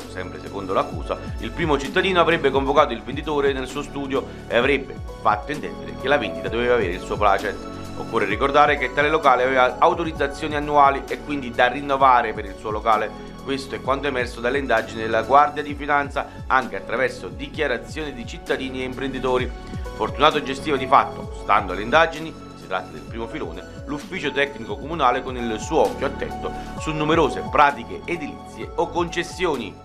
sempre secondo l'accusa, il primo cittadino avrebbe convocato il venditore nel suo studio e avrebbe fatto intendere che la vendita doveva avere il suo placet. Occorre ricordare che tale locale aveva autorizzazioni annuali e quindi da rinnovare per il suo locale. Questo è quanto emerso dalle indagini della Guardia di Finanza, anche attraverso dichiarazioni di cittadini e imprenditori. Fortunato gestiva di fatto, stando alle indagini, si tratta del primo filone, l'ufficio tecnico comunale con il suo occhio attento su numerose pratiche edilizie o concessioni.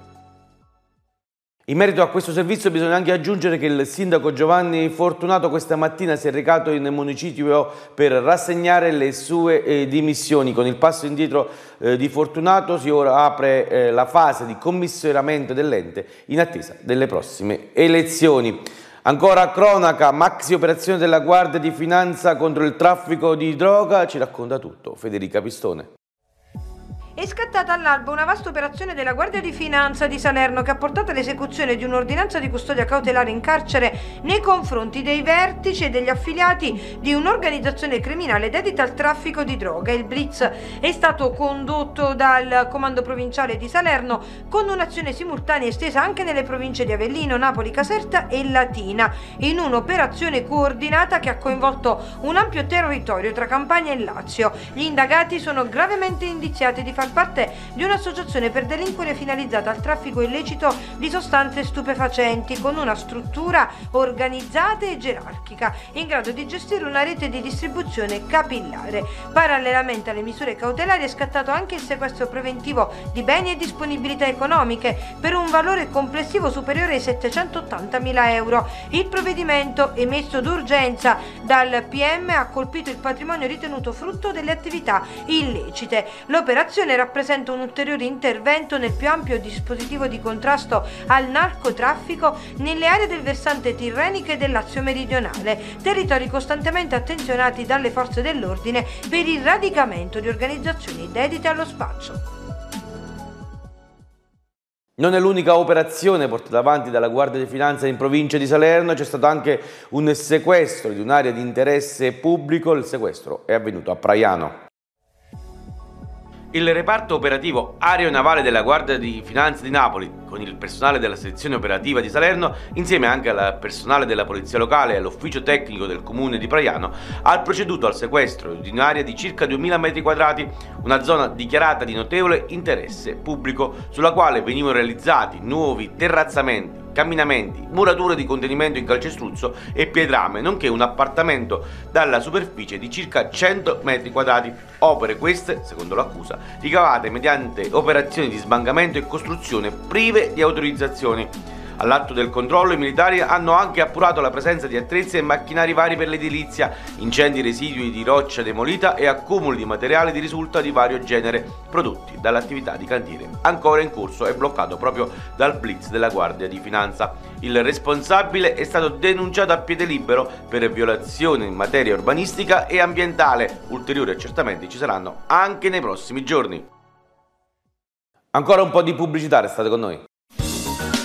In merito a questo servizio bisogna anche aggiungere che il sindaco Giovanni Fortunato questa mattina si è recato in municipio per rassegnare le sue dimissioni. Con il passo indietro di Fortunato si ora apre la fase di commissionamento dell'ente in attesa delle prossime elezioni. Ancora cronaca, maxi operazione della Guardia di Finanza contro il traffico di droga, ci racconta tutto Federica Pistone. È scattata all'alba una vasta operazione della Guardia di Finanza di Salerno che ha portato all'esecuzione di un'ordinanza di custodia cautelare in carcere nei confronti dei vertici e degli affiliati di un'organizzazione criminale dedita al traffico di droga. Il blitz è stato condotto dal comando provinciale di Salerno con un'azione simultanea estesa anche nelle province di Avellino, Napoli, Caserta e Latina, in un'operazione coordinata che ha coinvolto un ampio territorio tra Campania e Lazio. Gli indagati sono gravemente indiziati di far parte di un'associazione per delinquere finalizzata al traffico illecito di sostanze stupefacenti con una struttura organizzata e gerarchica in grado di gestire una rete di distribuzione capillare. Parallelamente alle misure cautelari è scattato anche il sequestro preventivo di beni e disponibilità economiche per un valore complessivo superiore ai 780.000 euro. Il provvedimento emesso d'urgenza dal PM ha colpito il patrimonio ritenuto frutto delle attività illecite. L'operazione rappresenta un ulteriore intervento nel più ampio dispositivo di contrasto al narcotraffico nelle aree del versante tirrenico e del Lazio meridionale, territori costantemente attenzionati dalle forze dell'ordine per il radicamento di organizzazioni dedite allo spaccio. Non è l'unica operazione portata avanti dalla Guardia di Finanza in provincia di Salerno, c'è stato anche un sequestro di un'area di interesse pubblico, il sequestro è avvenuto a Praiano. Il reparto operativo aeronavale della Guardia di Finanza di Napoli, con il personale della sezione operativa di Salerno, insieme anche al personale della Polizia Locale e all'ufficio tecnico del comune di Praiano, ha proceduto al sequestro di un'area di circa 2000 metri quadrati, una zona dichiarata di notevole interesse pubblico, sulla quale venivano realizzati nuovi terrazzamenti, camminamenti, murature di contenimento in calcestruzzo e pietrame, nonché un appartamento dalla superficie di circa 100 metri quadrati. Opere queste, secondo l'accusa, ricavate mediante operazioni di sbancamento e costruzione prive di autorizzazioni. All'atto del controllo i militari hanno anche appurato la presenza di attrezzi e macchinari vari per l'edilizia, incendi residui di roccia demolita e accumuli di materiali di risulta di vario genere prodotti dall'attività di cantiere, ancora in corso e bloccato proprio dal blitz della Guardia di Finanza. Il responsabile è stato denunciato a piede libero per violazione in materia urbanistica e ambientale. Ulteriori accertamenti ci saranno anche nei prossimi giorni. Ancora un po' di pubblicità, restate con noi.